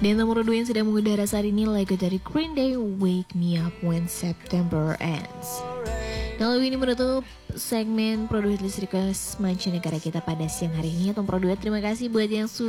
Dan nomor 2 yang sedang mengudara saat ini lagu dari Green Day, Wake Me Up When September Ends. Dan lagu ini menutup segmen Produit List Request Mancanegara kita pada siang hari ini. Tom Produit, terima kasih buat yang sudah